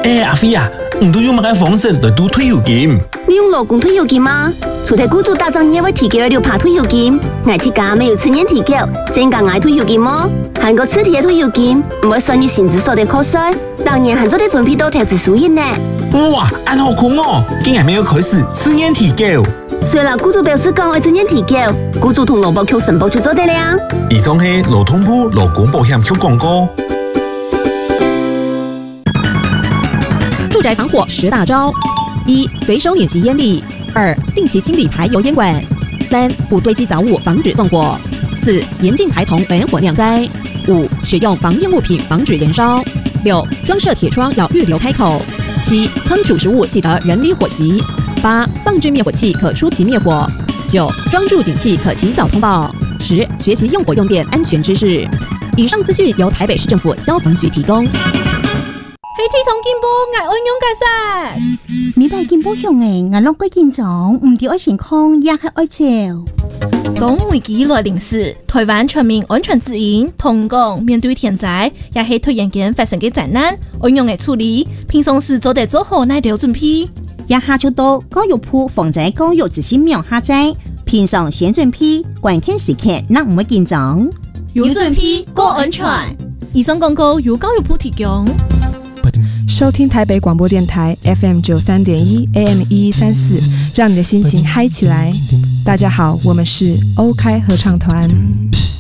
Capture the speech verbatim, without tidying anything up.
哎、欸，阿飞啊，你都用乜嘢方式嚟赌退休金？ 你用老公退休金嗎？除咗雇主打仗業會提供一條拍退休金，我自家沒有次年提供，增加我退休金麼？韓國次提嘅退休金唔會算入薪資所得課稅，當然還做啲分配到投資收益呢。 哇，按好酷哦！竟然沒有開始次年提供。 雖然雇主表示講會次年提供，雇主同勞保局申報就做得了。 以上係勞通部勞工保險局廣告。 住宅防火十大招：一、隨手碾熄煙粒；二、定期清理排油煙管；三、不堆積雜物，防止縱火；四、嚴禁孩童本火釀災；五、使用防煙物品防止燃燒；六、裝設鐵窗要預留開口；七、烹煮食物記得人離火熄；八、放置滅火器可出其滅火；九、裝置警器可及早通報；十、學習用火用電安全知識。以上資訊由台北市政府消防局提供。 係鐵桶健保，我愛用嘅噻。 咪係健保用誒，我落過健狀，唔掉愛健康，也係愛照。 講危機來臨時，台灣全民安全指引同講，面對天災，也係突然間發生嘅災難，安用嘅處理，平常時做得做好乃條準備。 一下就到教育部防災教育指示秒下載，平常先準備，關鍵時刻那唔會緊張。 有準備，過安全。以上廣告由教育部提供。 收聽台北廣播電台 F M 九三點一 A M 一一三四，讓你的心情嗨起來。大家好，我們是歐開合唱團。